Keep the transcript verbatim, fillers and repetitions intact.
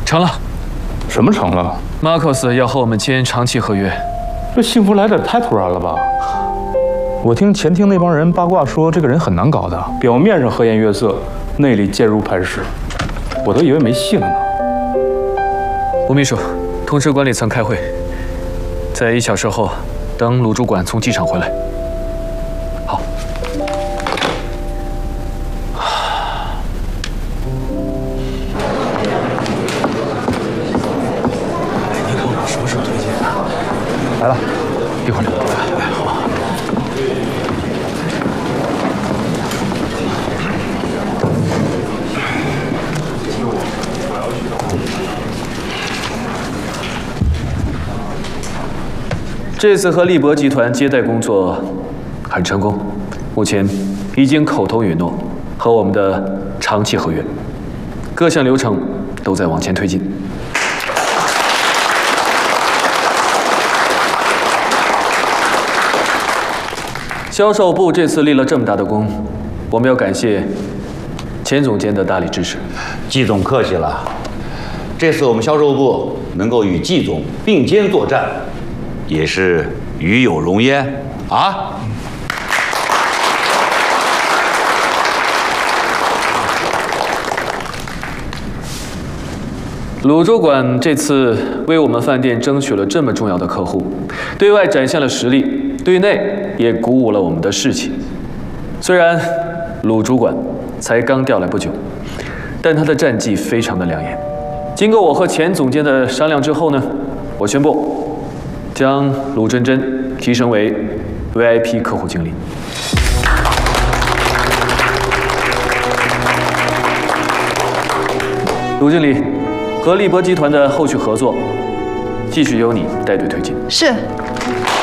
成了。 什么成了？ 马克思要和我们签长期合约。 这幸福来得太突然了吧？我听前厅那帮人八卦说，这个人很难搞的，表面上和颜悦色，内里坚如磐石，我都以为没戏了呢。 吴秘书，通知管理层开会，在一小时后，等鲁主管从机场回来。好。 您给我们什么时候推荐啊？ 来了， 一会儿聊。 哎，好。 这次和利博集团接待工作很成功，目前已经口头允诺和我们的长期合约，各项流程都在往前推进。销售部这次立了这么大的功，我们要感谢钱总监的大力支持。 季总客气了，这次我们销售部能够与季总并肩作战，也是与有荣焉啊！ 鲁主管这次为我们饭店争取了这么重要的客户，对外展现了实力，对内也鼓舞了我们的士气。虽然鲁主管才刚调来不久，但他的战绩非常的亮眼。经过我和钱总监的商量之后呢，我宣布将鲁珍珍提升为 V I P 客户经理。鲁经理，和利博集团的后续合作，继续由你带队推进。 是。